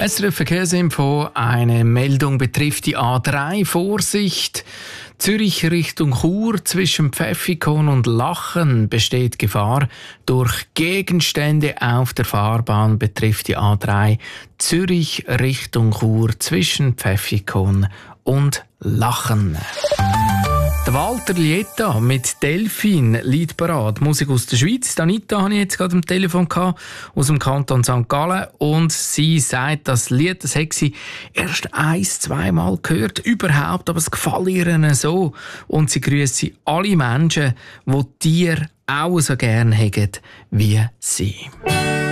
SRF Verkehrsinfo, eine Meldung betrifft die A3. Vorsicht! Zürich Richtung Chur zwischen Pfäffikon und Lachen besteht Gefahr. Durch Gegenstände auf der Fahrbahn betrifft die A3 Zürich Richtung Chur zwischen Pfäffikon und Lachen. Der Walter Lieta mit Delfin liegt parat. Musik aus der Schweiz. Anita habe ich jetzt gerade am Telefon gehabt, aus dem Kanton St. Gallen. Und sie sagt, das Lied, das hat sie erst 1-2 Mal gehört. Überhaupt, aber es gefällt ihr so. Und sie grüßt alle Menschen, die Tiere auch so gerne haben wie sie.